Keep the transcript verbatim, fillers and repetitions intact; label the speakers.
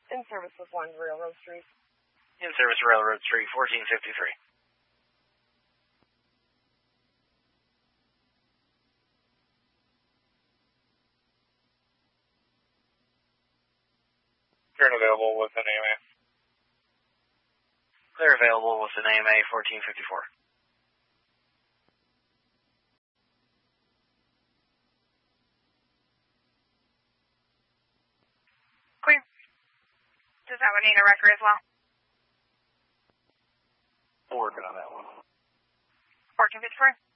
Speaker 1: In service with one Railroad Street.
Speaker 2: In service Railroad Street, fourteen fifty-three.
Speaker 3: Clear available with an A M A.
Speaker 2: Clear available with an A M A, fourteen fifty-four.
Speaker 4: Clear. Does that one need a record as well?
Speaker 3: We're working on that one.
Speaker 4: fourteen fifty-four.